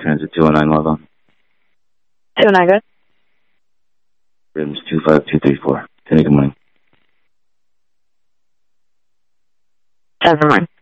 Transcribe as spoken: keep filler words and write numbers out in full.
Transit two oh nine, log on. two oh nine, good. Rims two five two three four. ten, good morning. ten, good morning.